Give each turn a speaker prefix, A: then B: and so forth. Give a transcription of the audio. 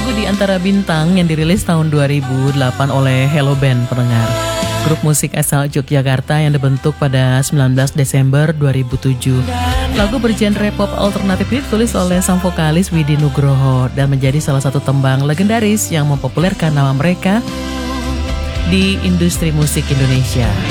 A: lagu Di Antara Bintang yang dirilis tahun 2008 oleh Hello Band pendengar. Grup musik asal Yogyakarta yang dibentuk pada 19 Desember 2007. Lagu bergenre pop alternatif ditulis oleh sang vokalis Widi Nugroho dan menjadi salah satu tembang legendaris yang mempopulerkan nama mereka di industri musik Indonesia.